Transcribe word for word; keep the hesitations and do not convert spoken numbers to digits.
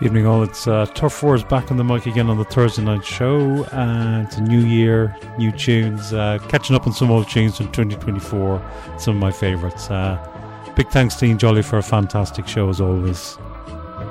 Evening all, it's uh, Turf Wars back on the mic again on the Thursday night show. Uh, it's a new year, new tunes, uh, catching up on some old tunes from twenty twenty-four, some of my favourites. Uh, big thanks to Ian Jolly for a fantastic show as always.